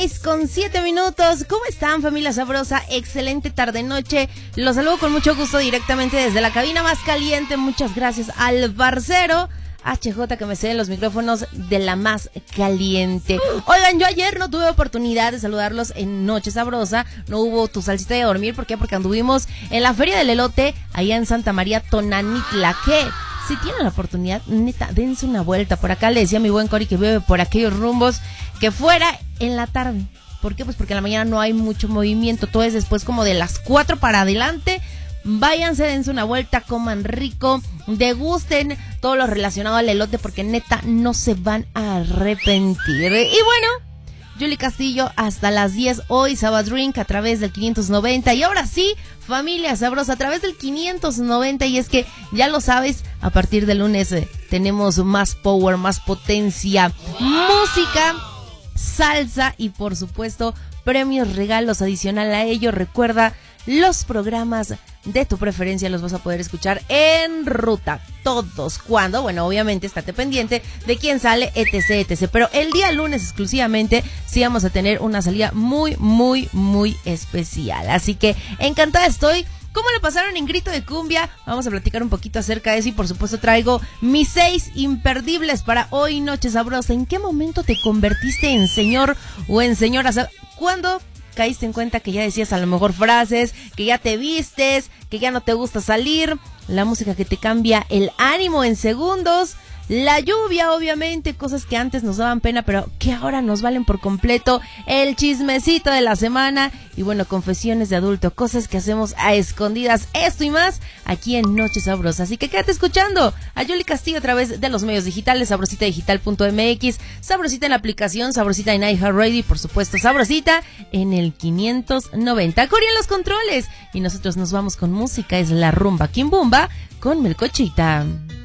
Con 7 minutos, ¿cómo están, familia sabrosa? Excelente tarde-noche, los saludo con mucho gusto directamente desde la cabina más caliente. Muchas gracias al parcero HJ que me cede los micrófonos de la más caliente. Oigan, yo ayer no tuve oportunidad de saludarlos en Noche Sabrosa, no hubo tu salsita de dormir. ¿Por qué? Porque anduvimos en la Feria del Elote, allá en Santa María Tonanitla, que si tienen la oportunidad, neta, dense una vuelta. Por acá le decía a mi buen Cori que vive por aquellos rumbos, que fuera en la tarde. ¿Por qué? Pues porque en la mañana no hay mucho movimiento, todo es después como de las 4 para adelante. Váyanse, dense una vuelta, coman rico, degusten todo lo relacionado al elote, porque neta no se van a arrepentir. Y bueno, Yuli Castillo hasta las 10 hoy, Saba Drink a través del 590. Y ahora sí, familia sabrosa, a través del 590. Y es que ya lo sabes, a partir del lunes tenemos más power, más potencia, música, salsa y por supuesto premios, regalos. Adicional a ello, recuerda, los programas de tu preferencia los vas a poder escuchar en ruta. Todos, cuando, bueno, obviamente estate pendiente de quién sale, etc. Pero el día lunes exclusivamente sí vamos a tener una salida muy, muy, muy especial. Así que encantada estoy. ¿Cómo lo pasaron en Grito de Cumbia? Vamos a platicar un poquito acerca de eso y por supuesto traigo mis 6 imperdibles para hoy, Noche Sabrosa. ¿En qué momento te convertiste en señor o en señora? ¿Cuándo caíste en cuenta que ya decías a lo mejor frases, que ya te vistes, que ya no te gusta salir? La música que te cambia el ánimo en segundos. La lluvia, obviamente, cosas que antes nos daban pena, pero que ahora nos valen por completo. El chismecito de la semana. Y bueno, confesiones de adulto, cosas que hacemos a escondidas. Esto y más aquí en Noche Sabrosa. Así que quédate escuchando a Yuli Castillo a través de los medios digitales, sabrositadigital.mx, Sabrosita en la aplicación, Sabrosita en iHeartRadio y por supuesto Sabrosita en el 590. Cori en los controles. Y nosotros nos vamos con música, es la rumba Kimbumba con Melcochita.